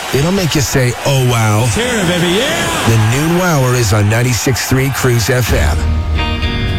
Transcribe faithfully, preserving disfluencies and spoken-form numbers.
It'll make you say, oh, wow. Here, baby, yeah! The Noon Wower is on ninety-six point three Cruise F M.